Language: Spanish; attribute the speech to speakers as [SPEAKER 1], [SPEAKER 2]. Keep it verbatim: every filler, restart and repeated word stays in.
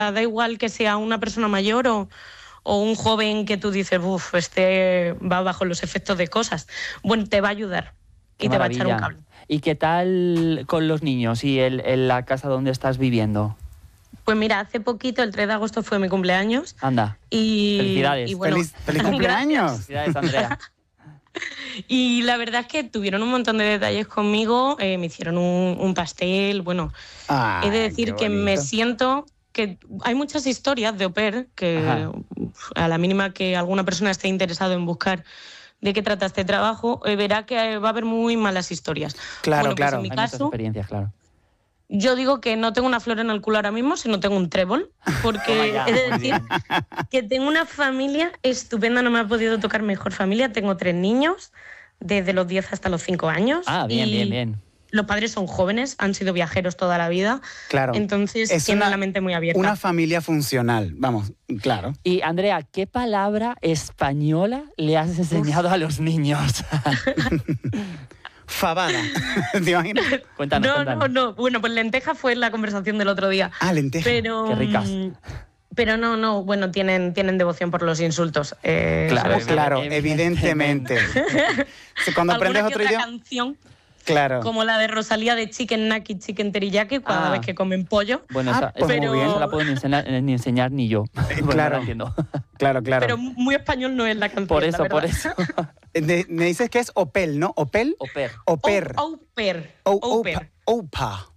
[SPEAKER 1] da igual que sea una persona mayor o, o un joven que tú dices, uff, este va bajo los efectos de cosas. Bueno, te va a ayudar
[SPEAKER 2] Qué
[SPEAKER 1] y te
[SPEAKER 2] maravilla.
[SPEAKER 1] va a echar un cable.
[SPEAKER 2] ¿Y qué tal con los niños y el, en la casa donde estás viviendo?
[SPEAKER 1] Pues mira, hace poquito, el tres de agosto fue mi cumpleaños.
[SPEAKER 2] Anda.
[SPEAKER 1] Y,
[SPEAKER 2] Felicidades.
[SPEAKER 1] y bueno,
[SPEAKER 3] ¡Feliz, feliz cumpleaños!
[SPEAKER 2] Felicidades, Andrea.
[SPEAKER 1] Y la verdad es que tuvieron un montón de detalles conmigo, eh, me hicieron un, un pastel, bueno,
[SPEAKER 3] Ay,
[SPEAKER 1] he de decir
[SPEAKER 3] qué
[SPEAKER 1] que me
[SPEAKER 3] bonito.
[SPEAKER 1] siento que hay muchas historias de au pair que
[SPEAKER 2] Ajá.
[SPEAKER 1] a la mínima que alguna persona esté interesado en buscar de qué trata este trabajo, eh, verá que va a haber muy malas historias.
[SPEAKER 3] Claro,
[SPEAKER 1] bueno, pues
[SPEAKER 3] claro.
[SPEAKER 1] en mi
[SPEAKER 2] Hay muchas
[SPEAKER 1] caso,
[SPEAKER 2] experiencias, claro.
[SPEAKER 1] yo digo que no tengo una flor en el culo ahora mismo, sino tengo un trébol, porque
[SPEAKER 2] Toma ya,
[SPEAKER 1] he de
[SPEAKER 2] muy
[SPEAKER 1] decir
[SPEAKER 2] bien.
[SPEAKER 1] que tengo una familia estupenda, no me ha podido tocar mejor familia. Tengo tres niños, desde los diez hasta los cinco años.
[SPEAKER 2] Ah, bien,
[SPEAKER 1] y
[SPEAKER 2] bien, bien.
[SPEAKER 1] Los padres son jóvenes, han sido viajeros toda la vida,
[SPEAKER 3] Claro.
[SPEAKER 1] entonces
[SPEAKER 3] Es
[SPEAKER 1] tienen
[SPEAKER 3] una-
[SPEAKER 1] la mente muy abierta.
[SPEAKER 3] Una familia funcional, vamos, claro.
[SPEAKER 2] Y Andrea, ¿qué palabra española le has enseñado a los niños?
[SPEAKER 3] Fabada. ¿Te imaginas?
[SPEAKER 2] Cuéntanos,
[SPEAKER 1] no,
[SPEAKER 2] cuéntanos.
[SPEAKER 1] no, no. Bueno, pues lenteja fue la conversación del otro día.
[SPEAKER 3] Ah, lenteja.
[SPEAKER 1] Pero,
[SPEAKER 2] Qué ricas.
[SPEAKER 1] mm, Pero no, no, bueno, tienen, tienen devoción por los insultos. Eh,
[SPEAKER 2] Claro,
[SPEAKER 1] ¿sabes?
[SPEAKER 3] Oh, claro,
[SPEAKER 2] Evidentemente.
[SPEAKER 3] evidentemente. Sí, Cuando aprendes
[SPEAKER 1] Alguna que
[SPEAKER 3] otro
[SPEAKER 1] otra
[SPEAKER 3] idioma.
[SPEAKER 1] canción,
[SPEAKER 3] Claro.
[SPEAKER 1] como la de Rosalía de Chicken Nugget, Chicken Teriyaki, cada
[SPEAKER 2] Ah.
[SPEAKER 1] vez que comen pollo.
[SPEAKER 2] Bueno,
[SPEAKER 3] Ah,
[SPEAKER 2] esa,
[SPEAKER 3] pues
[SPEAKER 2] esa-
[SPEAKER 1] muy bien.
[SPEAKER 2] esa la puedo ni enseñar, ni enseñar ni yo. Bueno,
[SPEAKER 3] claro.
[SPEAKER 2] no la entiendo.
[SPEAKER 3] Claro, claro.
[SPEAKER 1] Pero muy español no es la canción.
[SPEAKER 2] Por
[SPEAKER 1] la
[SPEAKER 2] eso, por
[SPEAKER 1] verdad.
[SPEAKER 2] eso.
[SPEAKER 3] De- me dices que es Opel, ¿no? Opel.
[SPEAKER 2] Au pair.
[SPEAKER 3] Oper.
[SPEAKER 1] Au, au pair.
[SPEAKER 3] O-
[SPEAKER 1] Au
[SPEAKER 3] opa.
[SPEAKER 1] pair.
[SPEAKER 3] Opa.